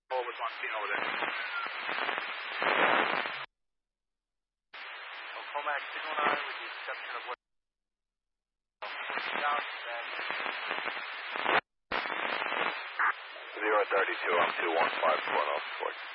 All with on scene over there. Comac 619 with the exception of what down then. 032, I'm 215 Cornell Sport.